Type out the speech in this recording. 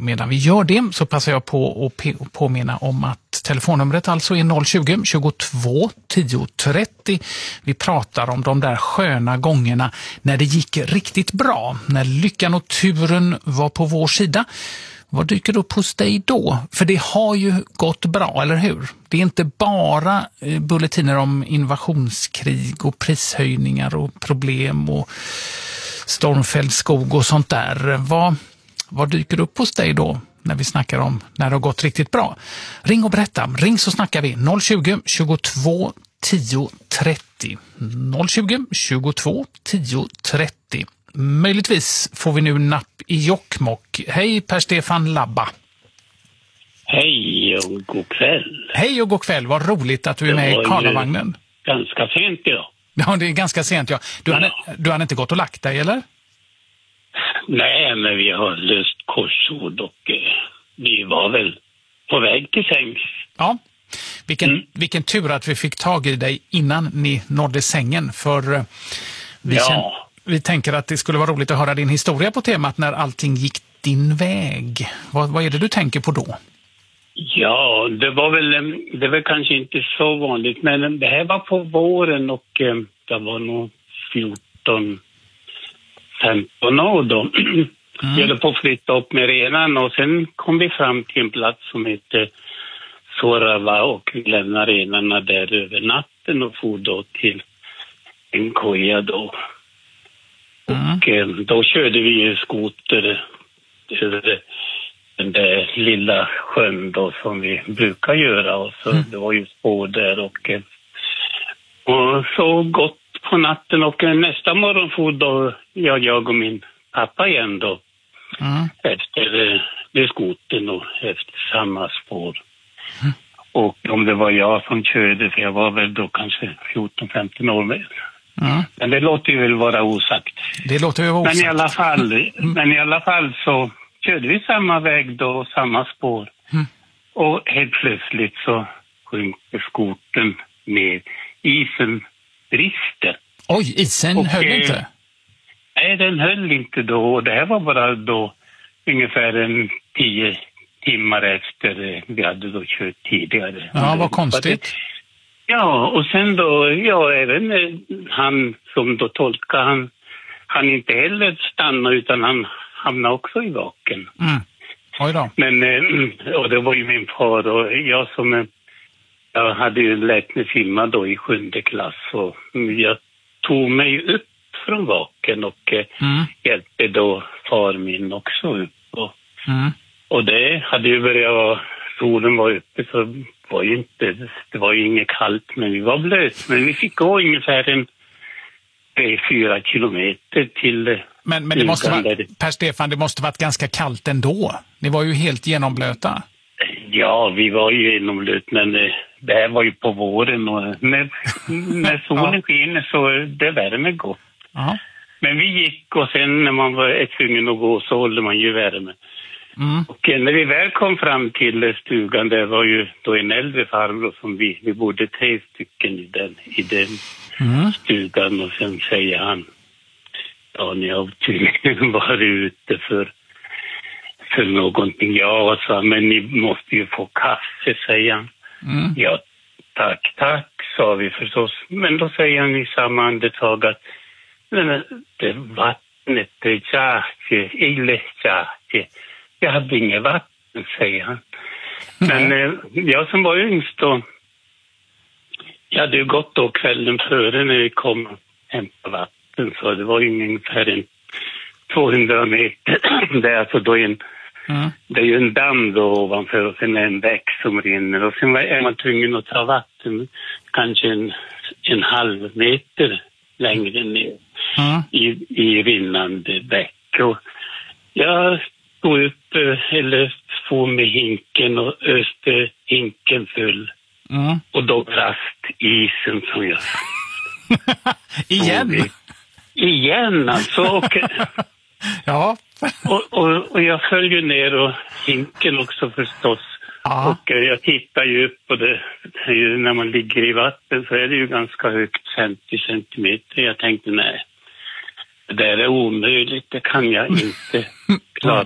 medan vi gör det så passar jag på att påminna om att telefonnumret alltså är 020 22 10 30. Vi pratar om de där sköna gångerna när det gick riktigt bra, när lyckan och turen var på vår sida. Vad dyker upp hos dig då? För det har ju gått bra, eller hur? Det är inte bara bulletiner om invasionskrig och prishöjningar och problem och stormfälld skog och sånt där. Vad dyker upp hos dig då när vi snackar om när det har gått riktigt bra? Ring och berätta. Ring så snackar vi. 020 22 10 30. 020 22 10 30. Möjligtvis får vi nu napp i Jokkmokk. Hej Per-Stefan Labba. Hej och god kväll. Hej och god kväll. Vad roligt att du är med i Karlavagnen. Ganska sent idag. Ja, det är ganska sent, ja. Du har inte gått och lagt dig, eller? Nej, men vi har löst korsord och vi var väl på väg till sängs. Ja, vilken tur att vi fick tag i dig innan ni nådde sängen. För vi tänker att det skulle vara roligt att höra din historia på temat när allting gick din väg. Vad är det du tänker på då? Ja, det var väl kanske inte så vanligt, men det här var på våren och det var nog 14-15 år då. Vi höll på att flytta upp med renan och sen kom vi fram till en plats som heter Sorava och vi lämnade renarna där över natten och for då till en koja då. Och då körde vi skoter över den där lilla sjön då som vi brukar göra och så det var ju spår där och så gått på natten och nästa morgon for då jag och min pappa igen då efter det skoten och efter samma spår. Och om det var jag som körde, för jag var väl då kanske 14-15 år med. Men det låter ju väl vara osagt. Det låter ju vara osagt. Men i alla fall så körde vi samma väg då, samma spår. Och helt plötsligt så sjunker skoten ner. Isen brister. Oj, isen höll inte? Nej, den höll inte då. Och det här var bara då ungefär 10 timmar efter vi hade då kört tidigare. Ja, vad konstigt. Ja, och sen då, även han som då tolkade, han inte heller stannade utan han hamnade också i vaken. Oj då. Men, och det var ju min far och jag hade ju lärt mig simma då i 7:e klass och jag tog mig upp från vaken och hjälpte då far min också upp. Och det hade ju börjat solen var uppe så det var ju inget kallt men vi var blöt. Men vi fick gå ungefär 3-4 kilometer till. Men det måste vara, Per-Stefan, det måste varit ganska kallt ändå. Ni var ju helt genomblöta. Ja, vi var ju genomblöt men det här var ju på våren och när solen skiner så det värmer gott. Men vi gick och sen när man var tvungen att gå så håller man ju värme. Och när vi väl kom fram till stugan, det var ju då en äldre farbror som vi bodde 3 stycken i den stugan och sen säger han, ja ni har tydligen varit ute för någonting. Ja, sa, men ni måste ju få kaffe, säger han. Ja, tack, sa vi förstås. Men då säger han i samma andetag att det vattnet, det tjake, jag hade inget vatten, säger han. Men jag som var yngst då, jag hade ju gått då kvällen före när vi kom hem på vatten, så det var ju ungefär 200 meter. Det är alltså då det är ju en damm då ovanför och sen en bäck som rinner och sen är man tvungen att ta vatten kanske en halv meter längre ner i rinnande bäck. Och jag stod upp eller få med hinken och öste hinken full. Och då brast isen som jag Igen alltså. Och, ja. och jag följde ner och hinken också förstås. Och jag tittar ju upp och när man ligger i vatten så är det ju ganska högt, 50 centimeter. Jag tänkte nej, det där är omöjligt, det kan jag inte klara.